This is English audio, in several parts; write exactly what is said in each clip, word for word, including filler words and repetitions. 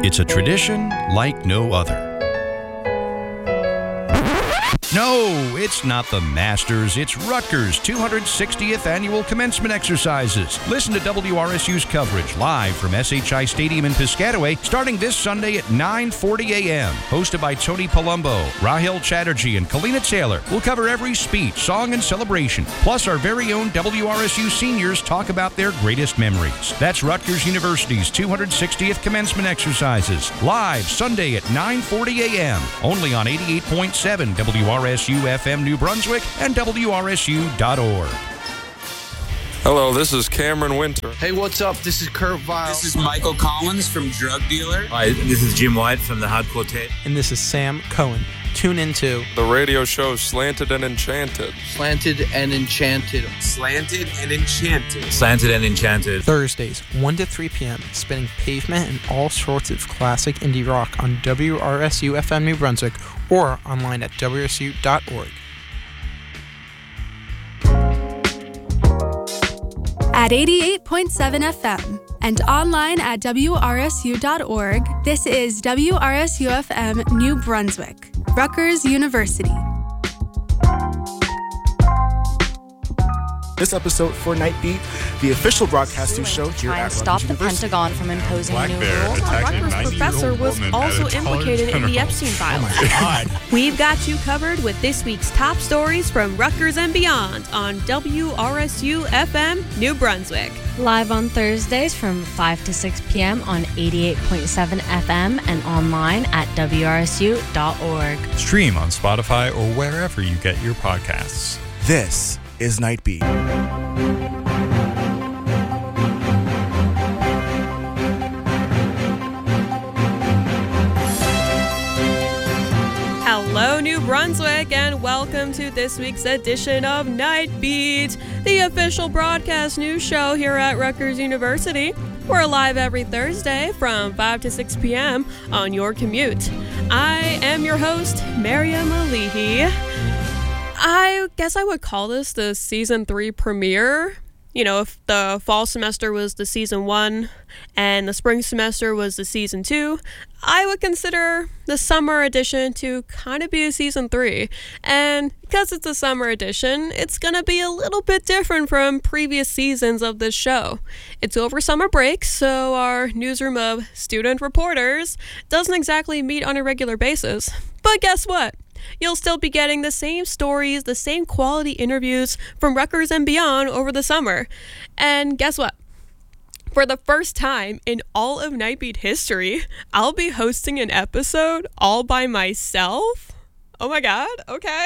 It's a tradition like no other. No, it's not the Masters. It's Rutgers' two hundred sixtieth Annual Commencement Exercises. Listen to W R S U's coverage live from S H I Stadium in Piscataway starting this Sunday at nine forty a.m. Hosted by Tony Palumbo, Rahel Chatterjee, and Kalina Taylor. We'll cover every speech, song, and celebration. Plus, our very own W R S U seniors talk about their greatest memories. That's Rutgers University's two hundred sixtieth Commencement Exercises. Live Sunday at nine forty a.m. Only on eighty-eight point seven W R S U F M New Brunswick and W R S U dot org. Hello, this is Cameron Winter. Hey, what's up? This is Kurt Vile. This is Michael Collins from Drug Dealer. Hi, this is Jim White from the Hardcore Tape. And this is Sam Cohen. Tune into the radio show Slanted and Enchanted. Slanted and Enchanted. Slanted and Enchanted. Slanted and Enchanted. Thursdays, one to three p.m., spinning pavement and all sorts of classic indie rock on W R S U F M New Brunswick or online at W R S U dot org. At eighty-eight point seven F M and online at W R S U dot org, this is W R S U F M New Brunswick, Rutgers University. This episode for Nightbeat, the official broadcasting show here at stop Rutgers the University. Pentagon from imposing Black new Bear rules. A Rutgers professor was also implicated in the Epstein files. Oh my God. We've got you covered with this week's top stories from Rutgers and beyond on W R S U F M New Brunswick. Live on Thursdays from five to six p.m. on eighty-eight point seven F M and online at W R S U dot org. Stream on Spotify or wherever you get your podcasts. This is Nightbeat. Hello, New Brunswick, and welcome to this week's edition of Nightbeat, the official broadcast news show here at Rutgers University. We're live every Thursday from five to six p.m. on your commute. I am your host, Mariam Alihi. I guess I would call this the season three premiere. You know, if the fall semester was the season one and the spring semester was the season two, I would consider the summer edition to kind of be a season three. And because it's a summer edition, it's going to be a little bit different from previous seasons of this show. It's over summer break, so our newsroom of student reporters doesn't exactly meet on a regular basis. But guess what? You'll still be getting the same stories, the same quality interviews from Rutgers and beyond over the summer. And guess what? For the first time in all of Nightbeat history, I'll be hosting an episode all by myself. Oh my God, okay.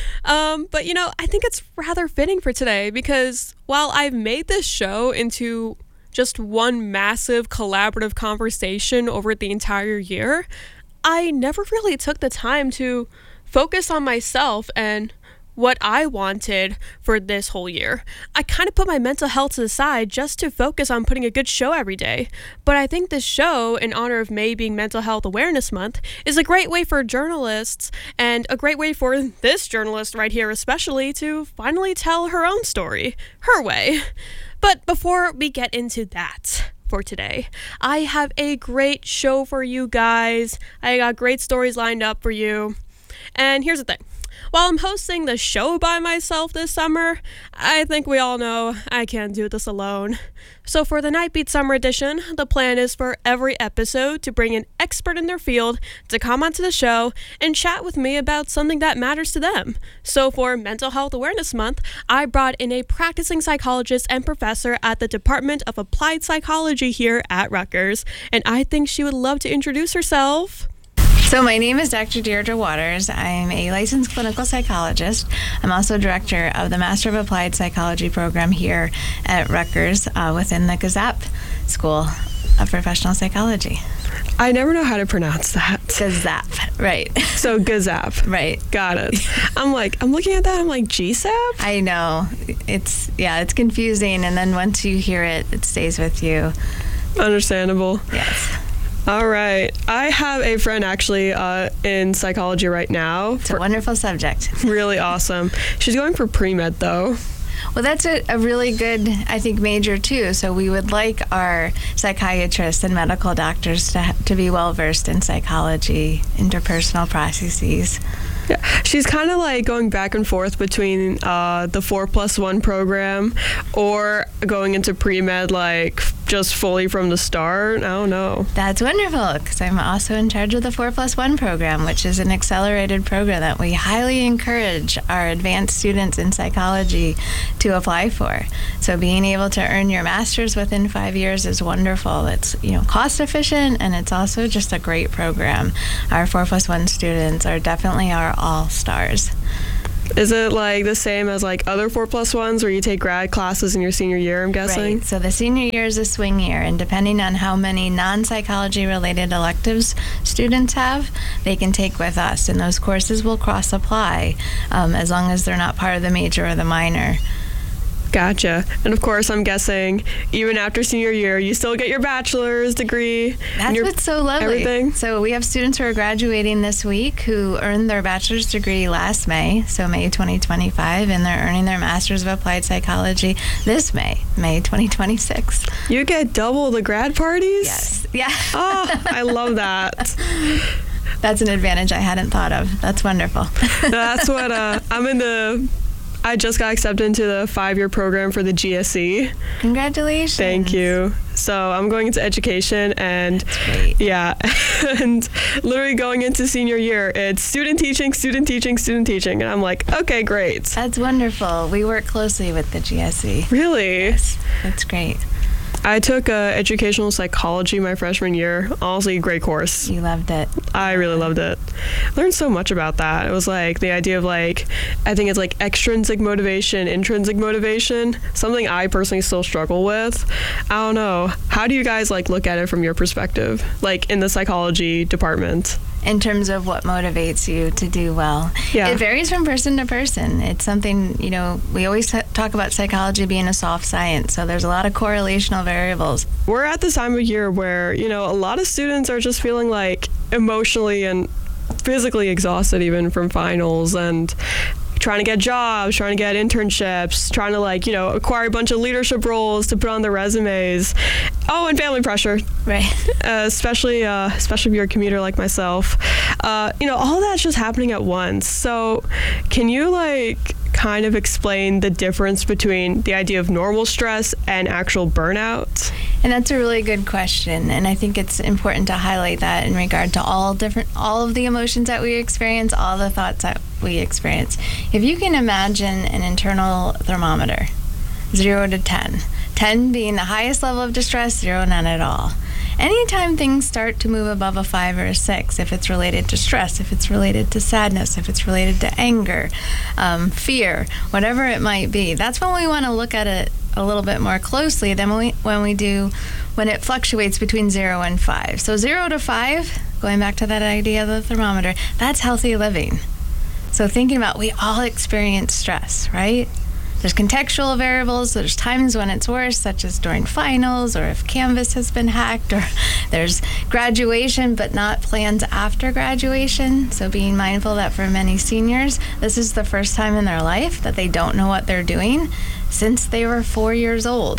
Um, but you know, I think it's rather fitting for today because while I've made this show into just one massive collaborative conversation over the entire year, I never really took the time to focus on myself and what I wanted for this whole year. I kind of put my mental health to the side just to focus on putting a good show every day. But I think this show, in honor of May being Mental Health Awareness Month, is a great way for journalists and a great way for this journalist right here especially to finally tell her own story, her way. But before we get into that, for today, I have a great show for you guys. I got great stories lined up for you. And here's the thing. While I'm hosting the show by myself this summer, I think we all know I can't do this alone. So for the Nightbeat Summer Edition, the plan is for every episode to bring an expert in their field to come onto the show and chat with me about something that matters to them. So for Mental Health Awareness Month, I brought in a practicing psychologist and professor at the Department of Applied Psychology here at Rutgers, and I think she would love to introduce herself. So my name is Doctor Deirdre Waters. I'm a licensed clinical psychologist. I'm also director of the Master of Applied Psychology program here at Rutgers uh, within the G Z A P School of Professional Psychology. I never know how to pronounce that. G Z A P, right. So G Z A P. Right. Got it. I'm like, I'm looking at that, I'm like, G S A P? I know. It's, yeah, it's confusing, and then once you hear it, it stays with you. Understandable. Yes. All right. I have a friend actually uh, in psychology right now. It's a wonderful subject. Really awesome. She's going for pre-med though. Well, that's a, a really good, I think, major too. So we would like our psychiatrists and medical doctors to, ha- to be well-versed in psychology, interpersonal processes. Yeah, she's kind of like going back and forth between uh, the four plus one program or going into pre-med, like just fully from the start. I don't know. That's wonderful, because I'm also in charge of the four plus one program, which is an accelerated program that we highly encourage our advanced students in psychology to apply for. So being able to earn your master's within five years is wonderful. It's, you know, cost efficient, and it's also just a great program. Our four plus one students are definitely our all-stars. Is it like the same as like other four plus ones where you take grad classes in your senior year, I'm guessing? Right. So the senior year is a swing year, and depending on how many non-psychology related electives students have, they can take with us, and those courses will cross-apply um, as long as they're not part of the major or the minor. Gotcha. And of course, I'm guessing even after senior year, you still get your bachelor's degree. That's your, what's so lovely. Everything. So we have students who are graduating this week who earned their bachelor's degree last May, so May twenty twenty-five, and they're earning their master's of applied psychology this May, May twenty twenty-six. You get double the grad parties? Yes. Yeah. Oh, I love that. That's an advantage I hadn't thought of. That's wonderful. That's what uh, I'm in the... I just got accepted into the five-year program for the G S E. Congratulations. Thank you. So I'm going into education, and That's great. Yeah, and literally going into senior year, it's student teaching, student teaching, student teaching, and I'm like, okay, great. That's wonderful. We work closely with the G S E. Really? Yes, that's great. I took uh, educational psychology my freshman year. Honestly, great course. You loved it. I really loved it. Learned so much about that. It was like the idea of like, I think it's like extrinsic motivation, intrinsic motivation, something I personally still struggle with. I don't know. How do you guys like look at it from your perspective, like in the psychology department? In terms of what motivates you to do well. Yeah. It varies from person to person. It's something, you know, we always t- talk about psychology being a soft science, so there's a lot of correlational variables. We're at this time of year where, you know, a lot of students are just feeling like emotionally and physically exhausted even from finals, and trying to get jobs, trying to get internships, trying to like, you know, acquire a bunch of leadership roles to put on their resumes. Oh, and family pressure. Right. Uh, especially, uh, especially if you're a commuter like myself. Uh, you know, all that's just happening at once. So can you like kind of explain the difference between the idea of normal stress and actual burnout? And that's a really good question, and I think it's important to highlight that in regard to all different, all of the emotions that we experience, all the thoughts that we experience. If you can imagine an internal thermometer, zero to ten, ten being the highest level of distress, zero none at all. Anytime things start to move above a five or a six, if it's related to stress, if it's related to sadness, if it's related to anger, um, fear, whatever it might be, that's when we want to look at it a little bit more closely than when we, when we do when it fluctuates between zero and five. So zero to five, going back to that idea of the thermometer, that's healthy living. So thinking about, we all experience stress, right? There's contextual variables. There's times when it's worse, such as during finals, or if Canvas has been hacked, or there's graduation but not plans after graduation. So being mindful that for many seniors, this is the first time in their life that they don't know what they're doing since they were four years old.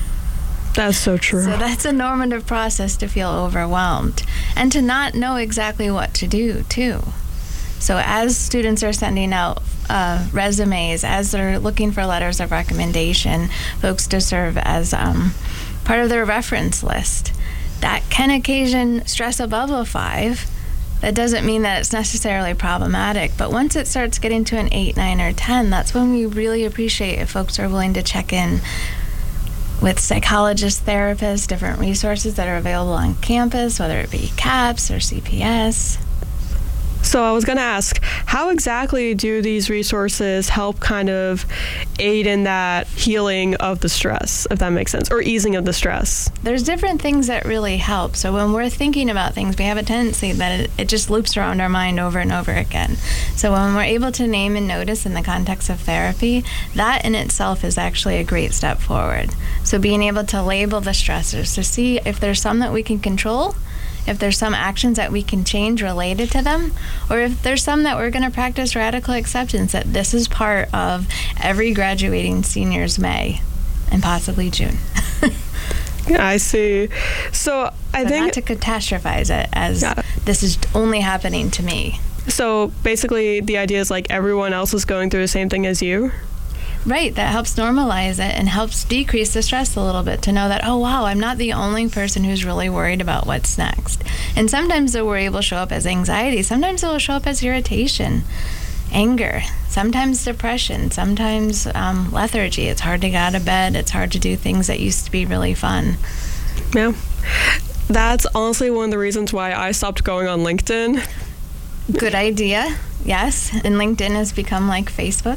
That's so true. So that's a normative process to feel overwhelmed and to not know exactly what to do, too. So as students are sending out uh, resumes, as they're looking for letters of recommendation, folks to serve as um, part of their reference list, that can occasion stress above a five. That doesn't mean that it's necessarily problematic, but once it starts getting to an eight, nine, or ten, that's when we really appreciate if folks are willing to check in with psychologists, therapists, different resources that are available on campus, whether it be CAPS or C P S. So I was going to ask, how exactly do these resources help kind of aid in that healing of the stress, if that makes sense, or easing of the stress? There's different things that really help. So when we're thinking about things, we have a tendency that it, it just loops around our mind over and over again. So when we're able to name and notice in the context of therapy, that in itself is actually a great step forward. So being able to label the stressors, to see if there's some that we can control if there's some actions that we can change related to them, or if there's some that we're going to practice radical acceptance, that this is part of every graduating senior's May and possibly June. I see. So I but think not to catastrophize it as yeah. this is only happening to me. So basically the idea is like everyone else is going through the same thing as you. Right, that helps normalize it and helps decrease the stress a little bit to know that, oh, wow, I'm not the only person who's really worried about what's next. And sometimes the worry will show up as anxiety. Sometimes it will show up as irritation, anger, sometimes depression, sometimes um, lethargy. It's hard to get out of bed. It's hard to do things that used to be really fun. Yeah. That's honestly one of the reasons why I stopped going on LinkedIn. Good idea. Yes. And LinkedIn has become like Facebook.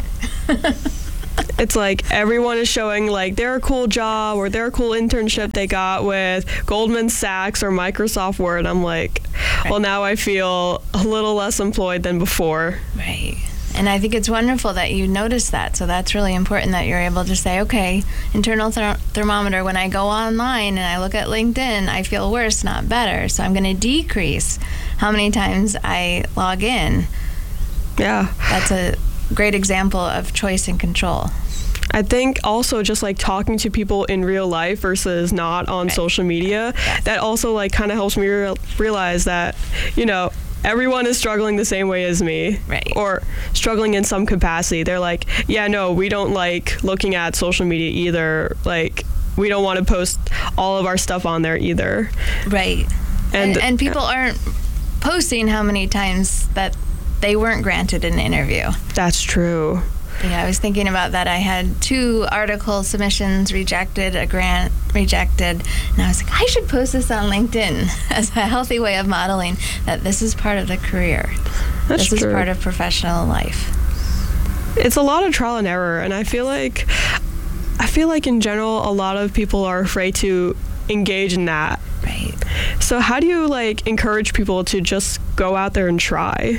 It's like everyone is showing like their cool job or their cool internship they got with Goldman Sachs or Microsoft Word. I'm like, right. Well, now I feel a little less employed than before. Right. And I think it's wonderful that you notice that. So that's really important that you're able to say, okay, internal ther- thermometer, when I go online and I look at LinkedIn, I feel worse, not better. So I'm going to decrease how many times I log in. Yeah. That's a great example of choice and control. I think also just like talking to people in real life versus not on right. social media, yes. that also like kind of helps me re- realize that, you know, everyone is struggling the same way as me, right. or struggling in some capacity. They're like, yeah, no, we don't like looking at social media either. Like, we don't want to post all of our stuff on there either. Right. And, and, and people aren't posting how many times that they weren't granted an interview. That's true. Yeah, I was thinking about that. I had two article submissions rejected, a grant rejected, and I was like, I should post this on LinkedIn as a healthy way of modeling that this is part of the career. That's this true. is part of professional life. It's a lot of trial and error, and I feel like, I feel like in general, a lot of people are afraid to engage in that. Right. So how do you like encourage people to just go out there and try?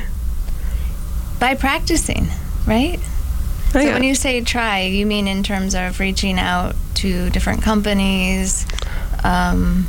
By practicing, right? Oh, so yeah. when you say try, you mean in terms of reaching out to different companies? Um,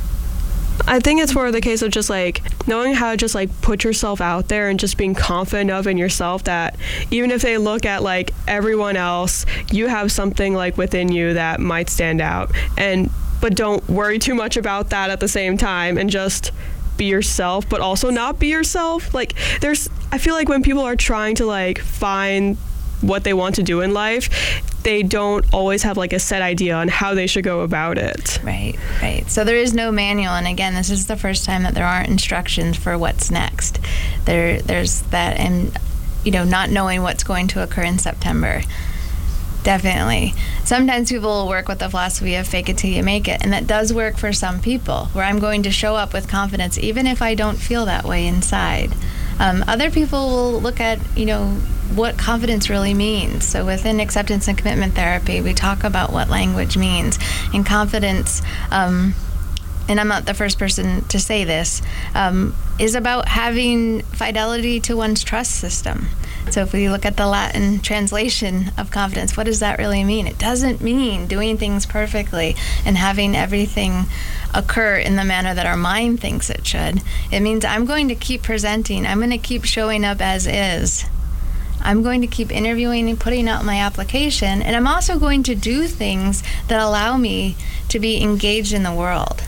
I think it's more the case of just like knowing how to just like put yourself out there and just being confident enough in yourself that even if they look at like everyone else, you have something like within you that might stand out. And but don't worry too much about that at the same time and just be yourself, but also not be yourself. Like there's, I feel like when people are trying to like find what they want to do in life, they don't always have like a set idea on how they should go about it. Right, right. So there is no manual, and again, this is the first time that there aren't instructions for what's next. There, there's that, and you know, not knowing what's going to occur in September. Definitely. Sometimes people will work with the philosophy of fake it till you make it, and that does work for some people, where I'm going to show up with confidence even if I don't feel that way inside. Um, other people will look at, you know, what confidence really means. So within acceptance and commitment therapy, we talk about what language means. And confidence, um, and I'm not the first person to say this, um, is about having fidelity to one's trust system. So if we look at the Latin translation of confidence, what does that really mean? It doesn't mean doing things perfectly and having everything occur in the manner that our mind thinks it should. It means I'm going to keep presenting. I'm going to keep showing up as is. I'm going to keep interviewing and putting out my application, and I'm also going to do things that allow me to be engaged in the world.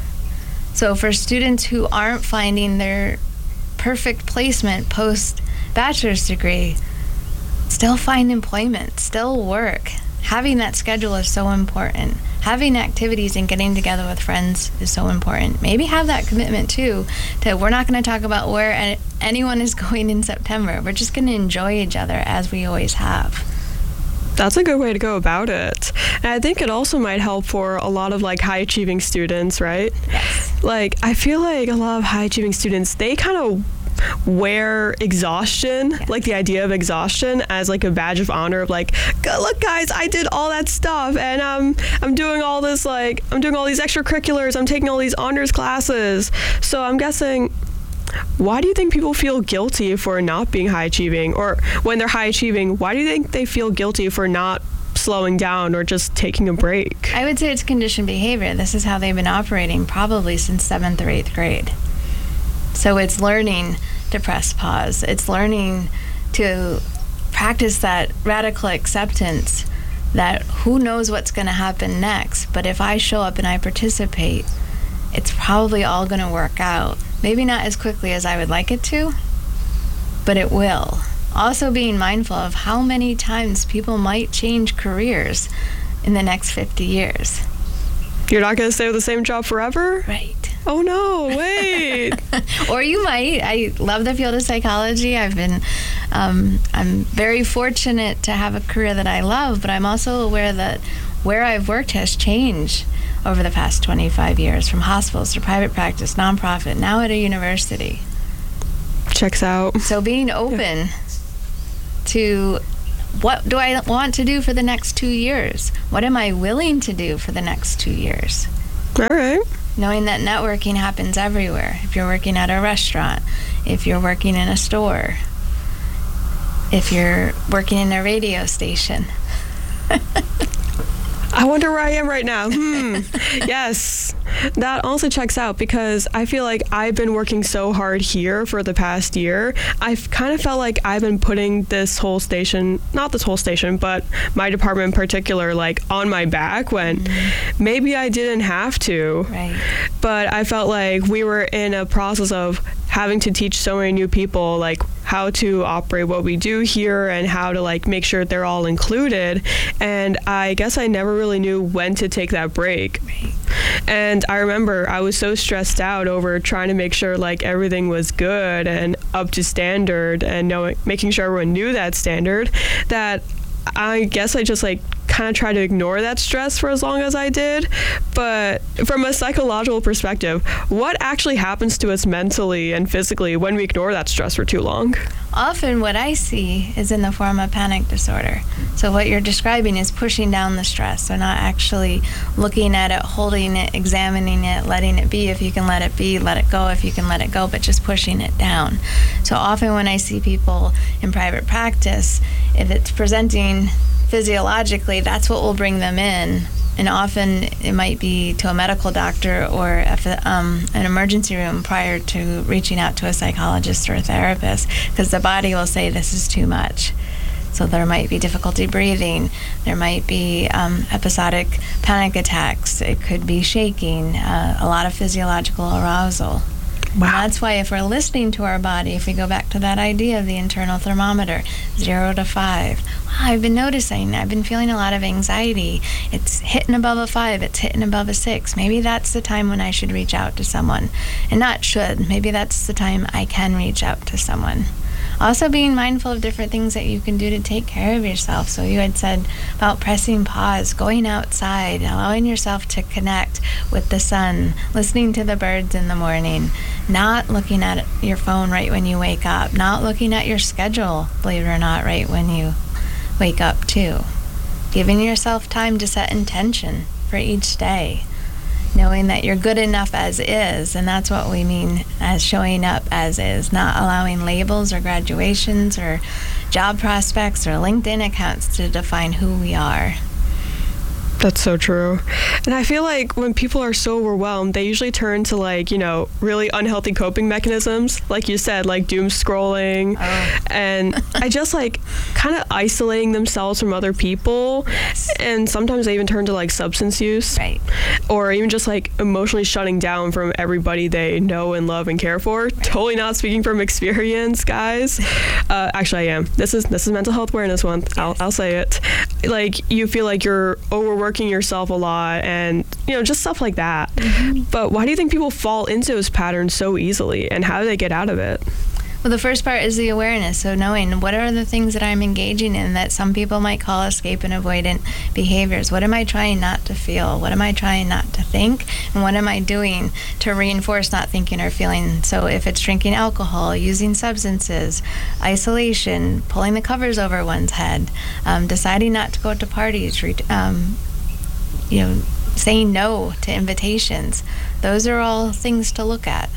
So for students who aren't finding their perfect placement post-bachelor's degree, still find employment, still work. Having that schedule is so important. Having activities and getting together with friends is so important. Maybe have that commitment too, to we're not going to talk about where anyone is going in September. We're just going to enjoy each other as we always have. That's a good way to go about it. And I think it also might help for a lot of like high achieving students, right? Yes. Like I feel like a lot of high achieving students, they kind of wear exhaustion, yes. like the idea of exhaustion as like a badge of honor of like, look guys, I did all that stuff and um, I'm doing all this like, I'm doing all these extracurriculars, I'm taking all these honors classes. So I'm guessing, why do you think people feel guilty for not being high achieving? Or when they're high achieving, why do you think they feel guilty for not slowing down or just taking a break? I would say it's conditioned behavior. This is how they've been operating probably since seventh or eighth grade. So it's learning to press pause. It's learning to practice that radical acceptance that who knows what's going to happen next, but if I show up and I participate, it's probably all going to work out. Maybe not as quickly as I would like it to, but it will. Also being mindful of how many times people might change careers in the next fifty years. You're not going to stay with the same job forever? Right. Oh no, wait. Or you might. I love the field of psychology. I've been, um, I'm very fortunate to have a career that I love, but I'm also aware that where I've worked has changed over the past twenty-five years, from hospitals to private practice, nonprofit, now at a university. Checks out. So being open yeah. to what do I want to do for the next two years? What am I willing to do for the next two years? All right. Knowing that networking happens everywhere. If you're working at a restaurant, if you're working in a store, if you're working in a radio station. I wonder where I am right now. Hmm. Yes. That also checks out because I feel like I've been working so hard here for the past year. I've kind of felt like I've been putting this whole station, not this whole station, but my department in particular, like on my back when mm-hmm. maybe I didn't have to. Right. But I felt like we were in a process of having to teach so many new people like how to operate what we do here and how to like make sure they're all included. And I guess I never really knew when to take that break. Right. And I remember I was so stressed out over trying to make sure like everything was good and up to standard and knowing, making sure everyone knew that standard, that I guess I just like kind of tried to ignore that stress for as long as I did. But from a psychological perspective, what actually happens to us mentally and physically when we ignore that stress for too long? Often what I see is in the form of panic disorder. So what you're describing is pushing down the stress. So not actually looking at it, holding it, examining it, letting it be. If you can let it be, let it go. If you can let it go, but just pushing it down. So often when I see people in private practice, if it's presenting physiologically, that's what will bring them in. And often it might be to a medical doctor or um, an emergency room prior to reaching out to a psychologist or a therapist, because the body will say this is too much. So there might be difficulty breathing. There might be um, episodic panic attacks. It could be shaking, uh, a lot of physiological arousal. Wow. And that's why if we're listening to our body, if we go back to that idea of the internal thermometer, zero to five, wow, I've been noticing, I've been feeling a lot of anxiety. It's hitting above a five, it's hitting above a six. Maybe that's the time when I should reach out to someone. And not should, maybe that's the time I can reach out to someone. Also being mindful of different things that you can do to take care of yourself. So you had said about pressing pause, going outside, allowing yourself to connect with the sun, listening to the birds in the morning, not looking at your phone right when you wake up, not looking at your schedule, believe it or not, right when you wake up too. Giving yourself time to set intention for each day. Knowing that you're good enough as is, and that's what we mean as showing up as is, not allowing labels or graduations or job prospects or LinkedIn accounts to define who we are. That's so true. And I feel like when people are so overwhelmed, they usually turn to like, you know, really unhealthy coping mechanisms. Like you said, like doom scrolling. Oh. And I just like kind of isolating themselves from other people. Yes. And sometimes they even turn to like substance use. Right. Or even just like emotionally shutting down from everybody they know and love and care for. Right. Totally not speaking from experience, guys. Uh, actually, I am. This is this is Mental Health Awareness Month. Yes. I'll, I'll say it. Like you feel like you're overworking yourself a lot and, you know, just stuff like that. Mm-hmm. But why do you think people fall into those patterns so easily, and how do they get out of it? Well, the first part is the awareness. So knowing what are the things that I'm engaging in that some people might call escape and avoidant behaviors. What am I trying not to feel? What am I trying not to think? And what am I doing to reinforce not thinking or feeling? So if it's drinking alcohol, using substances, isolation, pulling the covers over one's head, um, deciding not to go to parties, re- um, you know, saying no to invitations. Those are all things to look at.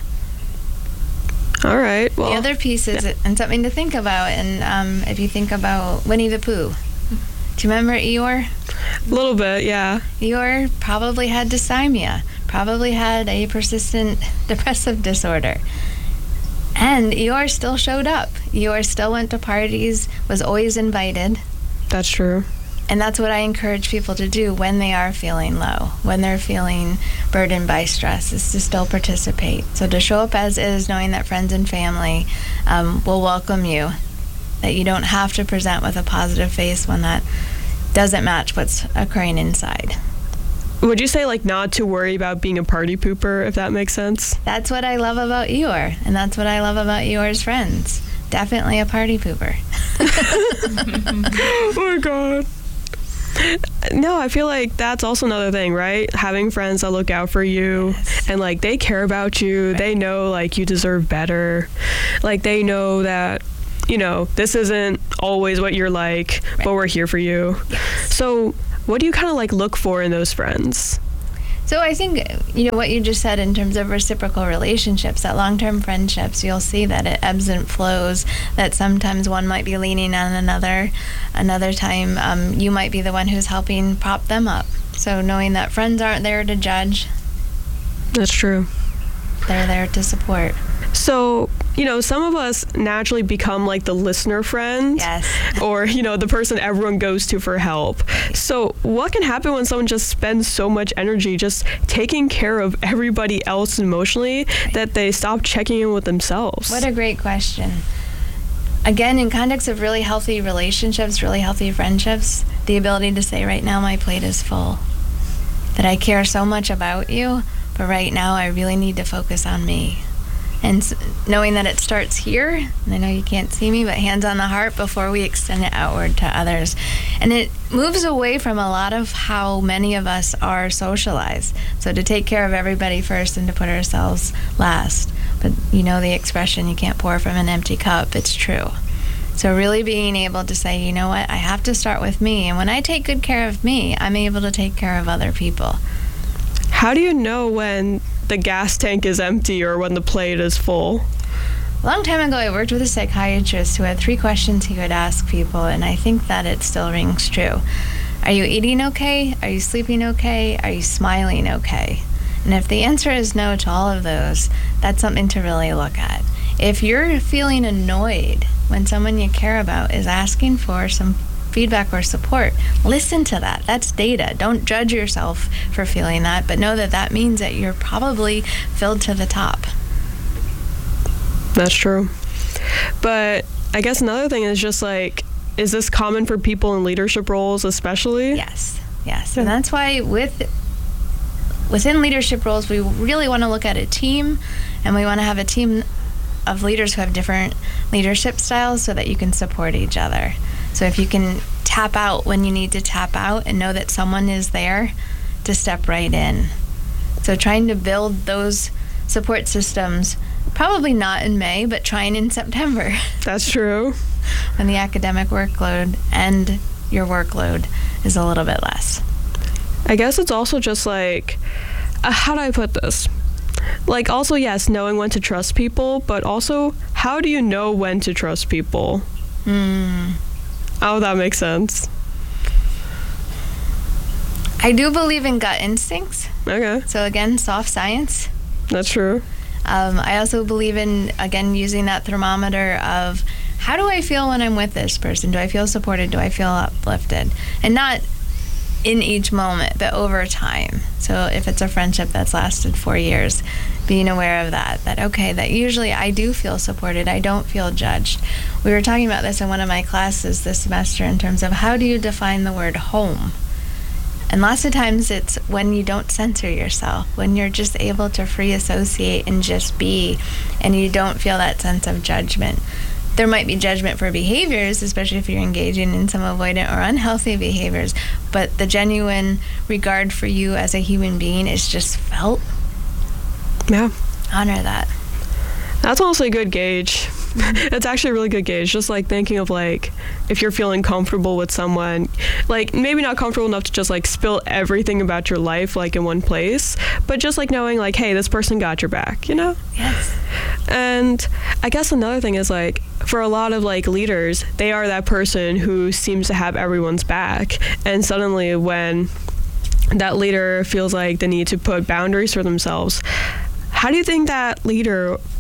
All right. Well, the other piece is, yeah. and something to think about, and um, if you think about Winnie the Pooh, do you remember Eeyore? A little bit, yeah. Eeyore probably had dysthymia, probably had a persistent depressive disorder. And Eeyore still showed up. Eeyore still went to parties, was always invited. That's true. And that's what I encourage people to do when they are feeling low, when they're feeling burdened by stress, is to still participate. So to show up as is, knowing that friends and family um, will welcome you, that you don't have to present with a positive face when that doesn't match what's occurring inside. Would you say, like, not to worry about being a party pooper, if that makes sense? That's what I love about Eeyore, and that's what I love about Eeyore's friends. Definitely a party pooper. Oh my God. No, I feel like that's also another thing, right? Having friends that look out for you, yes. and like they care about you. Right. They know like you deserve better. Like they know that, you know, this isn't always what you're like, right. but we're here for you. Yes. So what do you kind of like look for in those friends? So I think, you know, what you just said in terms of reciprocal relationships, that long-term friendships, you'll see that it ebbs and flows, that sometimes one might be leaning on another. Another time, um, you might be the one who's helping prop them up. So knowing that friends aren't there to judge. That's true. They're there to support. So, you know, some of us naturally become like the listener friend. Yes. Or, you know, the person everyone goes to for help. So what can happen when someone just spends so much energy just taking care of everybody else emotionally that they stop checking in with themselves? What a great question. Again, in context of really healthy relationships, really healthy friendships, the ability to say, right now my plate is full. That I care so much about you, but right now I really need to focus on me. And knowing that it starts here, and I know you can't see me, but hands on the heart before we extend it outward to others. And it moves away from a lot of how many of us are socialized. So to take care of everybody first and to put ourselves last. But you know the expression, you can't pour from an empty cup. It's true. So really being able to say, you know what, I have to start with me. And when I take good care of me, I'm able to take care of other people. How do you know when the gas tank is empty or when the plate is full? A long time ago, I worked with a psychiatrist who had three questions he would ask people, and I think that it still rings true. Are you eating okay? Are you sleeping okay? Are you smiling okay? And if the answer is no to all of those, that's something to really look at. If you're feeling annoyed when someone you care about is asking for some feedback or support, listen to that. That's data. Don't judge yourself for feeling that, but know that that means that you're probably filled to the top. That's true. But I guess another thing is just like, is this common for people in leadership roles especially? Yes, yes. And that's why with within leadership roles, we really want to look at a team, and we want to have a team of leaders who have different leadership styles so that you can support each other. So if you can tap out when you need to tap out and know that someone is there to step right in. So trying to build those support systems, probably not in May, but trying in September. That's true. When the academic workload and your workload is a little bit less. I guess it's also just like, uh, how do I put this? Like also, yes, knowing when to trust people, but also how do you know when to trust people? Hmm. Oh, that makes sense. I do believe in gut instincts. Okay. So again, soft science. That's true. Um, I also believe in, again, using that thermometer of how do I feel when I'm with this person? Do I feel supported? Do I feel uplifted? And not in each moment, but over time. So if it's a friendship that's lasted four years, being aware of that, that okay, that usually I do feel supported, I don't feel judged. We were talking about this in one of my classes this semester in terms of how do you define the word home? And lots of times it's when you don't censor yourself, when you're just able to free associate and just be, and you don't feel that sense of judgment. There might be judgment for behaviors, especially if you're engaging in some avoidant or unhealthy behaviors, but the genuine regard for you as a human being is just felt. Yeah. Honor that. That's honestly a good gauge. It's actually a really good gauge. Just like thinking of like, if you're feeling comfortable with someone, like maybe not comfortable enough to just like spill everything about your life like in one place, but just like knowing like, hey, this person got your back, you know? Yes. And I guess another thing is like, for a lot of like leaders, they are that person who seems to have everyone's back. And suddenly when that leader feels like they need to put boundaries for themselves, how do you think that leader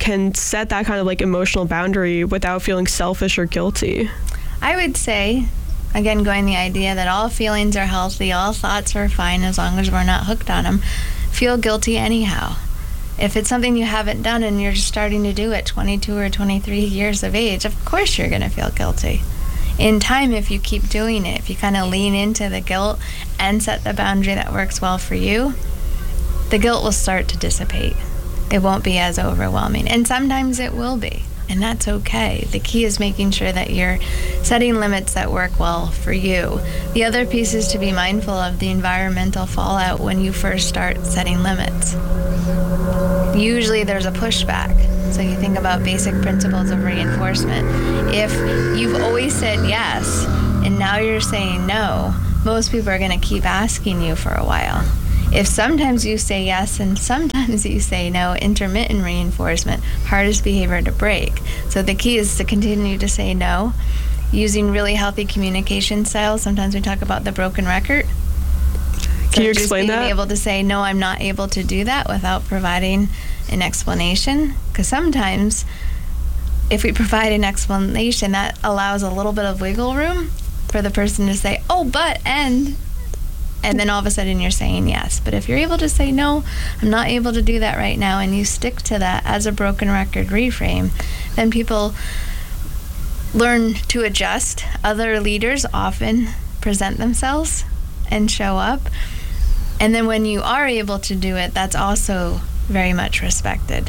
can set that kind of like emotional boundary without feeling selfish or guilty? I would say, again, going the idea that all feelings are healthy, all thoughts are fine as long as we're not hooked on them. Feel guilty anyhow. If it's something you haven't done and you're just starting to do at twenty-two or twenty-three years of age, of course you're going to feel guilty. In time, if you keep doing it, if you kind of lean into the guilt and set the boundary that works well for you, the guilt will start to dissipate. It won't be as overwhelming. And sometimes it will be, and that's okay. The key is making sure that you're setting limits that work well for you. The other piece is to be mindful of the environmental fallout when you first start setting limits. Usually there's a pushback. So you think about basic principles of reinforcement. If you've always said yes, and now you're saying no, most people are going to keep asking you for a while. If sometimes you say yes and sometimes you say no, intermittent reinforcement, hardest behavior to break. So the key is to continue to say no, using really healthy communication styles. Sometimes we talk about the broken record. So Can you explain just being that? able to say, no, I'm not able to do that without providing an explanation. Because sometimes if we provide an explanation, that allows a little bit of wiggle room for the person to say, oh, but, and, and then all of a sudden you're saying yes. But if you're able to say, no, I'm not able to do that right now, and you stick to that as a broken record reframe, then people learn to adjust. Other leaders often present themselves and show up. And then when you are able to do it, that's also very much respected.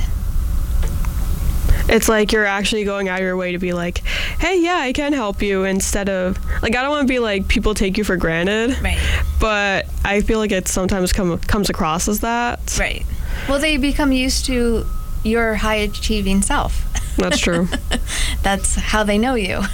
It's like you're actually going out of your way to be like, hey, yeah, I can help you, instead of, like, I don't want to be like, people take you for granted. Right. But I feel like it sometimes come, comes across as that. Right. Well, they become used to your high-achieving self. That's true. That's how they know you.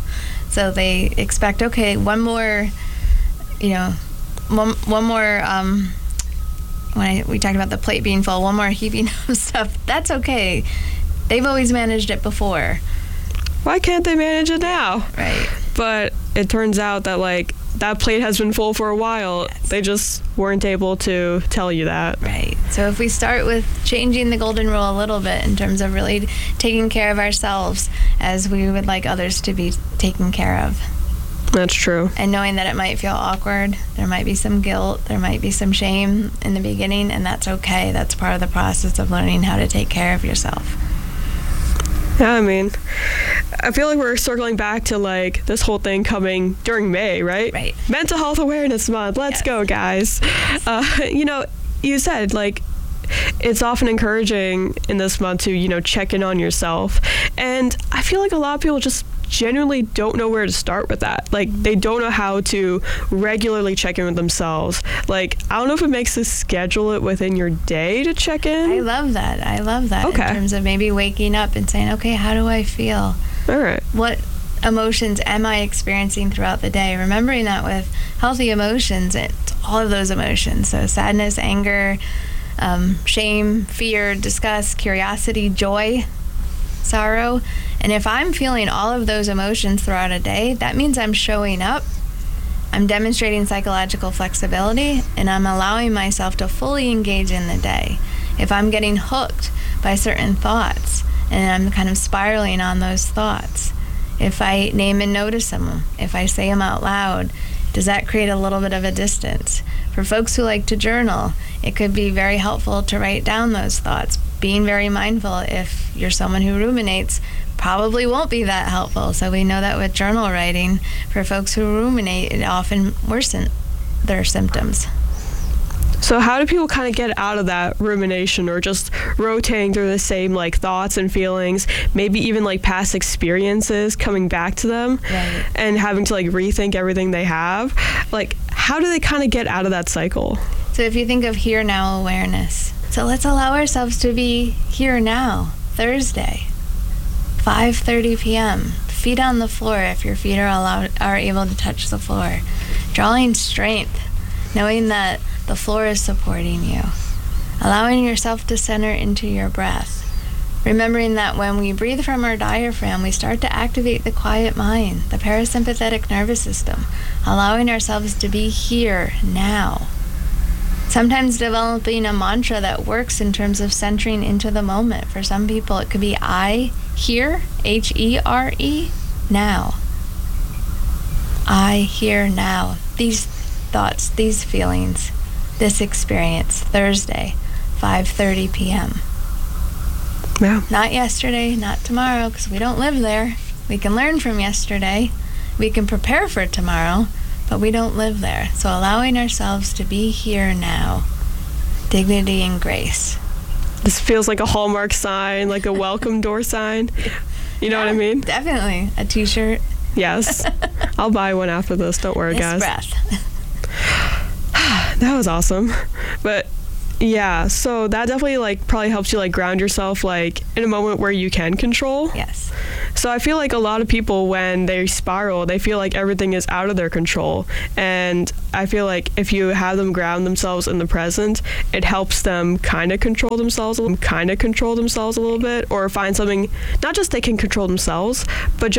So they expect, okay, one more, you know, one, one more, um, when I, we talked about the plate being full, one more heaping of stuff, that's okay. They've always managed it before. Why can't they manage it now? Right. But it turns out that, like, that plate has been full for a while. Yes. They just weren't able to tell you that. Right. So if we start with changing the golden rule a little bit in terms of really taking care of ourselves as we would like others to be taken care of. That's true. And knowing that it might feel awkward, there might be some guilt, there might be some shame in the beginning, and that's okay. That's part of the process of learning how to take care of yourself. Yeah, I mean, I feel like we're circling back to, like, this whole thing coming during May, right? Right. Mental Health Awareness Month. Let's yes. go, guys. Uh, you know, you said, like, it's often encouraging in this month to, you know, check in on yourself. And I feel like a lot of people just genuinely don't know where to start with that. Like, they don't know how to regularly check in with themselves. Like, I don't know if it makes sense to schedule it within your day to check in. I love that. I love that. Okay. In terms of maybe waking up and saying, okay, how do I feel? All right. What emotions am I experiencing throughout the day? Remembering that with healthy emotions, it's all of those emotions. So sadness, anger, um, shame, fear, disgust, curiosity, joy, sorrow. And if I'm feeling all of those emotions throughout a day, that means I'm showing up, I'm demonstrating psychological flexibility, and I'm allowing myself to fully engage in the day. If I'm getting hooked by certain thoughts and I'm kind of spiraling on those thoughts, if I name and notice them, if I say them out loud, does that create a little bit of a distance? For folks who like to journal, it could be very helpful to write down those thoughts. Being very mindful, if you're someone who ruminates, probably won't be that helpful. So we know that with journal writing, for folks who ruminate, it often worsens their symptoms. So how do people kind of get out of that rumination, or just rotating through the same, like, thoughts and feelings, maybe even, like, past experiences coming back to them, right, and having to, like, rethink everything they have? Like, how do they kind of get out of that cycle? So if you think of here now awareness, so let's allow ourselves to be here now, Thursday, five thirty p.m., feet on the floor if your feet are allowed, are able to touch the floor, drawing strength, knowing that the floor is supporting you, allowing yourself to center into your breath, remembering that when we breathe from our diaphragm, we start to activate the quiet mind, the parasympathetic nervous system, allowing ourselves to be here now. Sometimes developing a mantra that works in terms of centering into the moment. For some people, it could be I hear, H E R E, now. I hear now. These thoughts, these feelings, this experience, Thursday, five thirty p.m. Yeah. Not yesterday, not tomorrow, because we don't live there. We can learn from yesterday. We can prepare for tomorrow, but we don't live there. So allowing ourselves to be here now, dignity and grace. This feels like a Hallmark sign, like a welcome door sign. You know Yeah, what I mean? Definitely. A t-shirt. Yes. I'll buy one after this. Don't worry, This guys. breath. That was awesome. But yeah, so that definitely like probably helps you like ground yourself like in a moment where you can control. Yes. So I feel like a lot of people, when they spiral, they feel like everything is out of their control. And I feel like if you have them ground themselves in the present, it helps them kind of control themselves, kind of control themselves a little bit, or find something, not just they can control themselves, but just